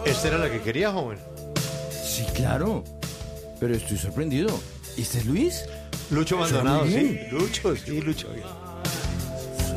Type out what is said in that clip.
Esta era la que quería, joven. Sí, claro. Pero estoy sorprendido. ¿Este es Luis? Lucho Suena Maldonado, muy sí. bien. Lucho, sí, Lucho.